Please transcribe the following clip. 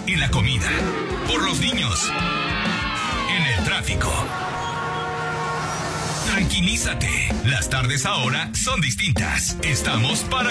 en la comida, por los niños, en el tráfico. Tranquilízate, las tardes ahora son distintas. Estamos para